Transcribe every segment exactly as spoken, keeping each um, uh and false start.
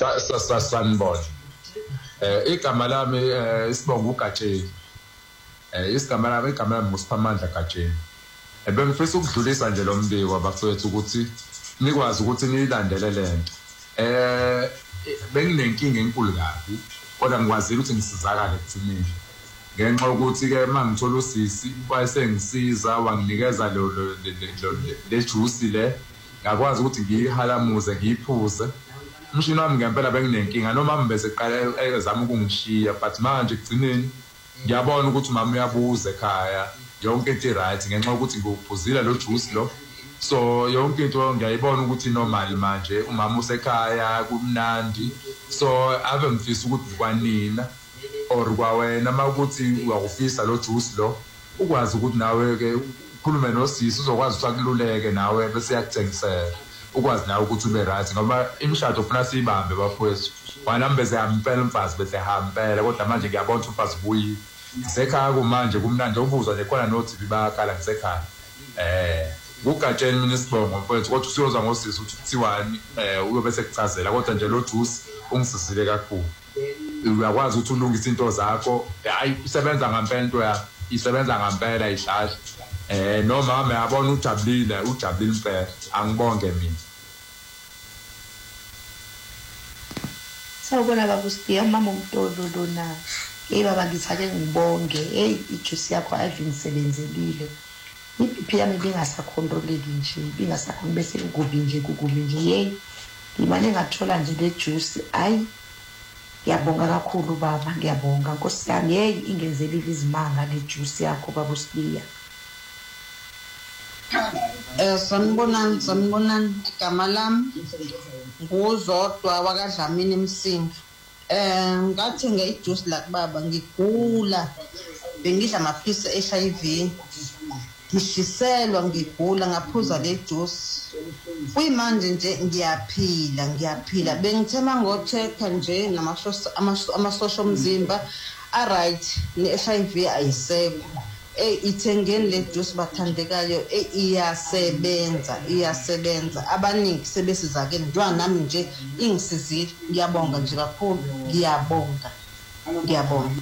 Sanibona. Eh igama lami isibongo uGatsheni. Eh isigama lami igama lami nguSiphamandla Gatsheni. Ebengifisa ukudlulisa nje lo mbiko abafowethu ukuthi nikwazi ukuthi nilandele lento. Eh benginenkinga enkulu kabi kodwa ngikwazile ukuthi ngisizakale kuthini. Ngenxa ukuthi ke mangithola usisi wayesengisiza wanginikeza lo le juice le ngakwazi ukuthi ngihalamuze ngiyiphuze. Umshini wami ngempela benginenkinga noma mbese eqala ezama ukungishiya but manje kugcineni ngiyabona ukuthi mama uyabuza ekhaya yonke into right ngenxa ukuthi ngikuphuzile lo juice lo so yonke into ngiyayibona ukuthi normal manje umama usekhaya kumnandi so ave ngifisa ukuthi kwanina or kwawena makuthi uyakufisa lo juice lo ukwazi ukuthi nawe ke ukhulume nosisi uzokwazi ukuthi akululeke nawe bese yakuthengisela ukwazi nawe ukuthi ube right ngoba imishado ufuna siyibambe bafowethu wanambeze yampela umfazi bese hampela kodwa manje ngiyabona ukuthi umfazi buyi ngisekhaya kumanje kumnandi ubuzwa nje khona no T V bayakhala ngisekhaya eh uGatsheni mina isibongo mfowethu kodwa usiyoza ngosisi ukuthi kuthiwani eh uyobe sekuchazela kodwa nje lo juice ungisizile kakhulu uyakwazi ukuthi ulungise into zakho hayi isebenza ngempela into yakho isebenza ngempela ihlahla eh noma mama yabona ujabulile ujabulile impela angibonge mina sawubona baba uSiya mama uMtolo lona hey baba ngithake ngibonge hey ijuice yakho ayivingisebenzelile iphiphi yami bingasakhontroleki nje bingasakhona bese ukubi nje kukubi nje hey imane ngathola nje le juice ayi ngiyabonga kakhulu baba ngiyabonga Nkosi yami hey ingenzelile izimanga le juice yakho baba uSiya. Eh sanibonani sanibonani igama lami nguzodwa wakadlamini Msindi. Eh ngathenga ijuice la kubaba ngigula bengidla amaphilisi e H I V ngishiselwa ngigula ngaphuza le juice kuyimanje nje ngiyaphila ngiyaphila bengithema ngotheka nje namasosha amasosha omzimba a right ne H I V ayisekho eh ithengeni le juice bathandekayo eh iyasebenza iyasebenza abaningi sebesizakeni njwa nami nje ingisizile ngiyabonga nje kakhulu ngiyabonga ngiyabonga.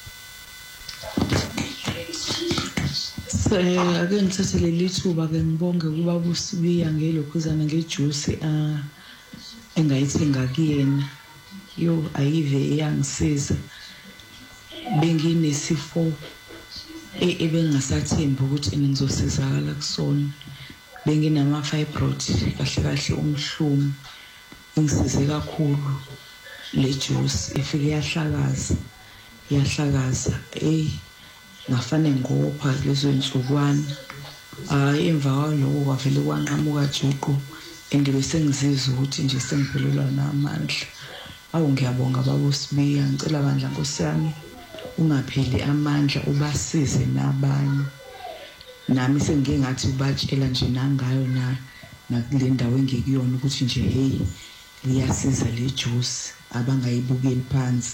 Eh ake ngithathe leli thuba ke ngibonge kuba uSiya ngelokhuzana ngejuice ah engayithenga kuyena yo ayive yangisiza benginesifo ebengasathembi ukuthi ngizosizakala kusona benginama fibroid kahle kahle umhlumu ngisize kakhulu le juice ifike yahlakaza yahlakaza eh ngafane ngopha lezo insukwana hayi emva kwaloko kwavele kwanqamuka juqu endibe sengizizwa ukuthi nje sengiphelelwa namandla awu ngiyabonga baba uSiya ngicela bandla Nkosi yami ungapheli amandla ubasize nabanye nami sengingathi ubatshela nje nangayo na nakule ndawo engekuyona ukuthi nje hey liyasiza le juice abangayibukeli phansi.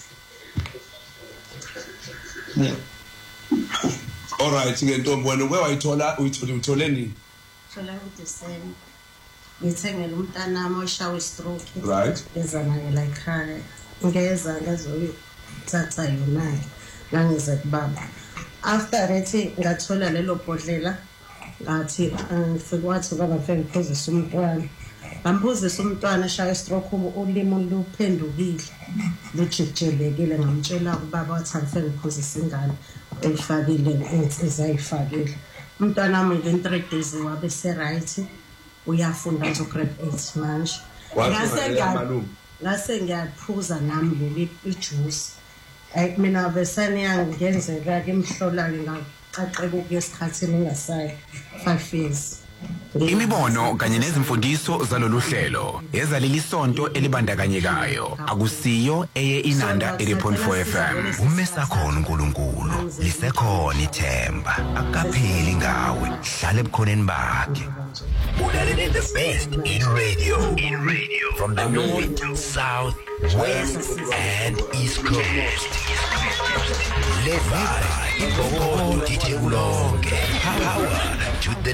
Yeah. All right, ngentombi wena uke wayithola uyithola uthole nini? Thola uDecember. Ngithengele umntanami oshawe stroke. Right. Ezana la ekhaya. Ngeza ngazothatha yona. Ngangize kubaba. After that ngathola lelo bhodlela ngathi ngifike wathi baba mfenge phuzisa umntwana. Bamphuzisa umntwana eshaye stroke ulimo luphendukile. Lujijelekile ngamtshela ubaba wathi angifenge phuzisa ingane. Eyifakile insizwa ayifakile umntwana wami in three days wabe se right uyafunda nje grade eight manje ngase ngiyamalungu ngase ngiyaphuza nami leli ijuice ay mina besane yangenzeka ke imhlola ngaqaqeka ukuyesikhathini ngasayi five years. Imibono kanye nezimfundiso zalolu hlelo ezaleli sonto elibandakanyekayo akusiyo eye Inanda eighty point four F M. Umesa khona uNkulunkulu lisekhona ithemba akapheli ngawe hlale ebukhoneni bakhe. Ulalele the best in radio in radio from the north, south, west and east coast. Live by Ibobo Tite Ulonge. Power to the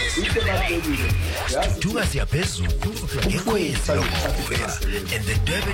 ladies. Tuga siya pezu. Ekwezi lomoya. And the Durban